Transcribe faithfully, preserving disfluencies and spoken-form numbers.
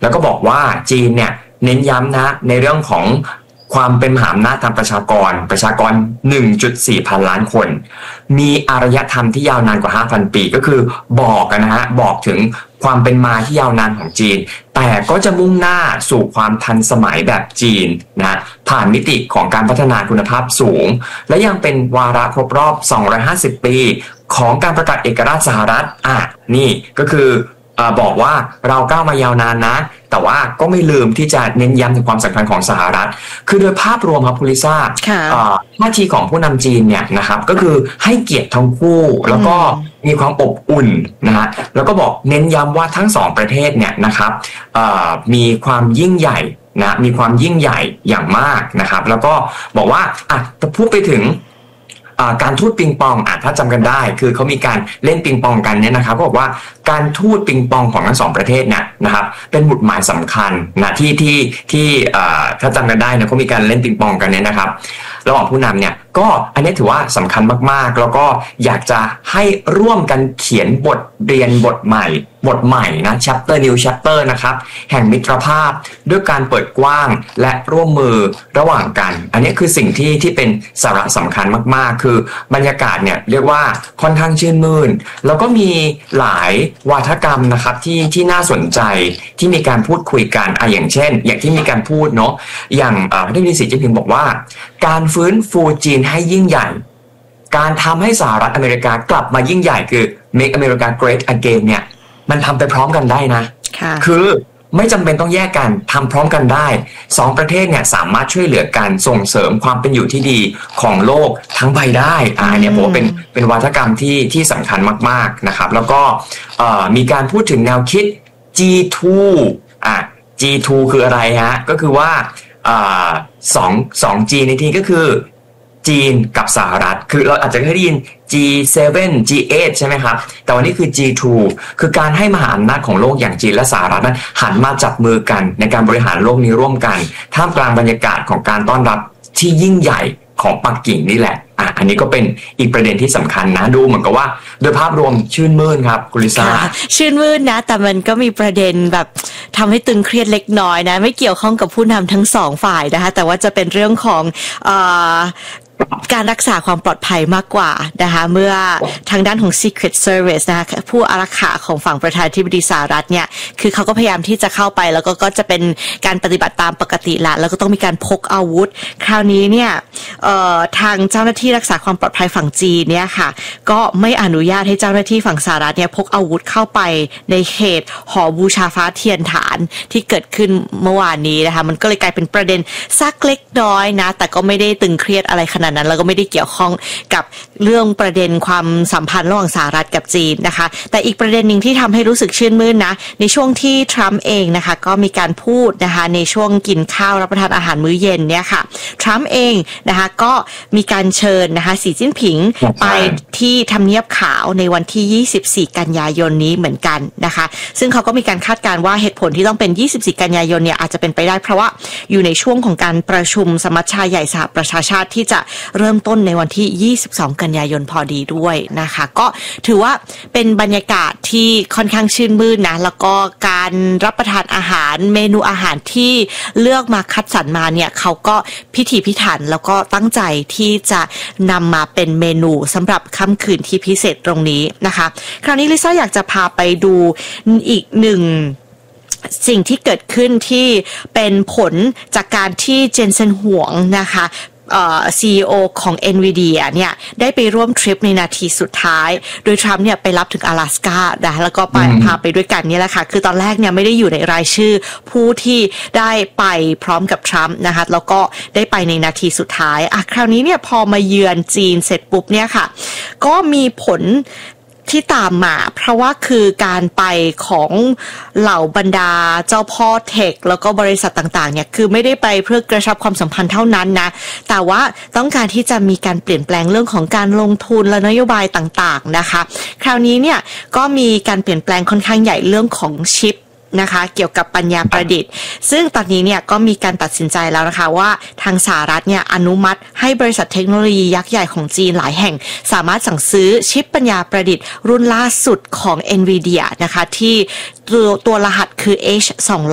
แล้วก็บอกว่าจีนเนี่ยเน้นย้ำนะในเรื่องของความเป็นมหาอำนาจทางประชากรประชากร หนึ่งจุดสี่ พันล้านคนมีอารยธรรมที่ยาวนานกว่า ห้าพัน ปีก็คือบอกกันนะฮะบอกถึงความเป็นมาที่ยาวนานของจีนแต่ก็จะมุ่งหน้าสู่ความทันสมัยแบบจีนนะผ่านมิติของการพัฒนาคุณภาพสูงและยังเป็นวาระครบรอบสองร้อยห้าสิบปีของการประกาศเอกราชสหรัฐอ่ะนี่ก็คือเอ่อบอกว่าเราก้าวมายาวนานนะแต่ว่าก็ไม่ลืมที่จะเน้นย้ำถึงความสำคัญของสหรัฐคือโดยภาพรวมครับคุณลิซ่าท่าทีของผู้นำจีนเนี่ยนะครับก็คือให้เกียรติทั้งคู่แล้วก็มีความอบอุ่นนะฮะแล้วก็บอกเน้นย้ำว่าทั้งสองประเทศเนี่ยนะครับมีความยิ่งใหญ่นะมีความยิ่งใหญ่อย่างมากนะครับแล้วก็บอกว่าอ่ะพูดไปถึงการทูตปิงปองอ่ะถ้าจำกันได้คือเขามีการเล่นปิงปองกันเนี่ยนะครับก็บอกว่าการทูตปิงปองของทั้งสองประเทศเนี่ยนะครับเป็นหมุดหมายสำคัญนะที่ที่ที่ถ้าจำกันได้นะเขามีการเล่นปิงปองกันเนี่ยนะครับระหว่างผู้นำเนี่ยก็อันนี้ถือว่าสำคัญมากๆแล้วก็อยากจะให้ร่วมกันเขียนบทเรียนบทใหม่บทใหม่นะ chapter new chapter นะครับแห่งมิตรภาพด้วยการเปิดกว้างและร่วมมือระหว่างกันอันนี้คือสิ่งที่ที่เป็นสาระสำคัญมากๆคือบรรยากาศเนี่ยเรียกว่าค่อนข้างชื่นมื่นแล้วก็มีหลายวาทกรรมนะครับที่ที่น่าสนใจที่มีการพูดคุยกันอ่ะอย่างเช่นอย่างที่มีการพูดเนาะอย่างพระเทพสีจิ้นผิงบอกว่าการฟื้นฟูจีนให้ยิ่งใหญ่การทำให้สหรัฐอเมริกากลับมายิ่งใหญ่คือ Make America Great Again เนี่ยมันทำไปพร้อมกันได้นะคือไม่จำเป็นต้องแยกกันทำพร้อมกันได้สองประเทศเนี่ยสามารถช่วยเหลือกันส่งเสริมความเป็นอยู่ที่ดีของโลกทั้งใบได้อ่าเนี่ยผมว่าเป็นเป็นวาทกรรมที่ที่สำคัญมากๆนะครับแล้วก็มีการพูดถึงแนวคิด จี ทู อ่ะ จี ทู คืออะไรฮะก็คือว่าสองสอง G ในที่ก็คือจีนกับสหรัฐคือเราอาจจะเคยได้ยิน จี เซเว่น จี เอท ใช่ไหมครับแต่วันนี้คือ จี ทู คือการให้มหาอำนาจของโลกอย่างจีนและสหรัฐนั้นหันมาจับมือกันในการบริหารโลกนี้ร่วมกันท่ามกลางบรรยากาศของการต้อนรับที่ยิ่งใหญ่ของปักกิ่งนี่แหละอ่ะอันนี้ก็เป็นอีกประเด็นที่สำคัญนะดูเหมือนกับว่าโดยภาพรวมชื่นมื่นครับกุลิซ่าชื่นมื่นนะแต่มันก็มีประเด็นแบบทำให้ตึงเครียดเล็กน้อยนะไม่เกี่ยวข้องกับผู้นำทั้งสองฝ่ายนะคะแต่ว่าจะเป็นเรื่องของเอ่อการรักษาความปลอดภัยมากกว่านะคะเมื่อทางด้านของ Secret Service นะคะผู้อารักขาของฝั่งประธานาธิบดีสหรัฐเนี่ยคือเขาก็พยายามที่จะเข้าไปแล้วก็ก็จะเป็นการปฏิบัติตามปกติละแล้วก็ต้องมีการพกอาวุธคราวนี้เนี่ยเอ่อทางเจ้าหน้าที่รักษาความปลอดภัยฝั่งจีนเนี่ยค่ะก็ไม่อนุญาตให้เจ้าหน้าที่ฝั่งสหรัฐเนี่ยพกอาวุธเข้าไปในเขตหอบูชาฟ้าเทียนฐานที่เกิดขึ้นเมื่อวานนี้นะคะมันก็เลยกลายเป็นประเด็นซักเล็กน้อยนะแต่ก็ไม่ได้ตึงเครียดอะไรขนาดนั้นแล้วก็ไม่ได้เกี่ยวข้องกับเรื่องประเด็นความสัมพันธ์ระหว่างสหรัฐกับจีนนะคะแต่อีกประเด็นหนึ่งที่ทำให้รู้สึกชื่นมื่นนะในช่วงที่ทรัมป์เองนะคะก็มีการพูดนะคะในช่วงกินข้าวรับประทานอาหารมื้อเย็นเนี่ยค่ะทรัมป์เองนะคะก็มีการเชิญนะคะสีจิ้นผิงไปที่ทำเนียบขาวในวันที่ยี่สิบสี่กันยายนนี้เหมือนกันนะคะซึ่งเขาก็มีการคาดการณ์ว่าเหตุผลที่ต้องเป็นยี่สิบสี่กันยายนเนี่ยอาจจะเป็นไปได้เพราะว่าอยู่ในช่วงของการประชุมสมัชชาใหญ่สหประชาชาติที่จะเริ่มต้นในวันที่ยี่สิบสองกันยายนพอดีด้วยนะคะก็ถือว่าเป็นบรรยากาศที่ค่อนข้างชื่นมื่นนะแล้วก็การรับประทานอาหารเมนูอาหารที่เลือกมาคัดสรรมาเนี่ยเขาก็พิถีพิถันแล้วก็ตั้งใจที่จะนำมาเป็นเมนูสำหรับค่ำคืนที่พิเศษตรงนี้นะคะคราวนี้ลิซ่าอยากจะพาไปดูอีกหนึ่งสิ่งที่เกิดขึ้นที่เป็นผลจากการที่เจนเซนห่วงนะคะเอ่อ ซี อี โอ ของ Nvidia เนี่ยได้ไปร่วมทริปในนาทีสุดท้ายโดยทรัมป์เนี่ยไปรับถึง阿拉斯ก้านะแล้วก็ไปพาไปด้วยกันนี่แหละค่ะคือตอนแรกเนี่ยไม่ได้อยู่ในรายชื่อผู้ที่ได้ไปพร้อมกับทรัมป์นะคะแล้วก็ได้ไปในนาทีสุดท้ายอ่ะคราวนี้เนี่ยพอมาเยือนจีนเสร็จปุ๊บเนี่ยค่ะก็มีผลที่ตามมาเพราะว่าคือการไปของเหล่าบรรดาเจ้าพ่อเทคแล้วก็บริษัทต่างๆเนี่ยคือไม่ได้ไปเพื่อกระชับความสัมพันธ์เท่านั้นนะแต่ว่าต้องการที่จะมีการเปลี่ยนแปลงเรื่องของการลงทุนและนโยบายต่างๆนะคะคราวนี้เนี่ยก็มีการเปลี่ยนแปลงค่อนข้างใหญ่เรื่องของชิปนะคะเกี่ยวกับปัญญาประดิษฐ์ซึ่งตอนนี้เนี่ยก็มีการตัดสินใจแล้วนะคะว่าทางสหรัฐเนี่ยอนุมัติให้บริษัทเทคโนโลยียักษ์ใหญ่ของจีนหลายแห่งสามารถสั่งซื้อชิปปัญญาประดิษฐ์รุ่นล่าสุดของ Nvidia นะคะที่ตัวตัวรหัสคือ เอช สองร้อย